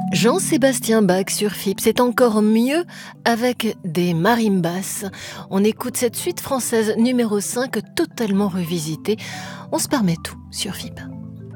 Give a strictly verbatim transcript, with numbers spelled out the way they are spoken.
Jean-Sébastien Bach sur F I P, c'est encore mieux avec des marimbas. On écoute cette suite française numéro cinq totalement revisitée. On se permet tout sur F I P.